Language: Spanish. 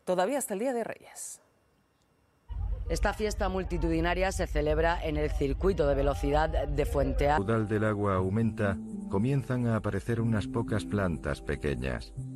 todavía hasta el Día de Reyes. Esta fiesta multitudinaria se celebra en el circuito de velocidad de Fuentealba. El caudal del agua aumenta, comienzan a aparecer unas pocas plantas pequeñas.